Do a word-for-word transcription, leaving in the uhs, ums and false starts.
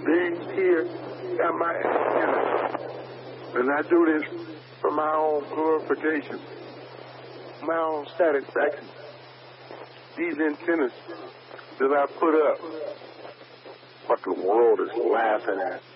being here at my antennas. And I do this for my own glorification, my own satisfaction. These antennas that I put up, what the world is laughing at.